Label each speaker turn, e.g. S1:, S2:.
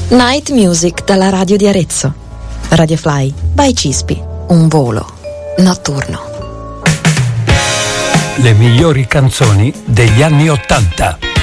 S1: Night Music dalla radio di Arezzo. Radio Fly by Cispi, un volo notturno.
S2: Le migliori canzoni degli anni '80.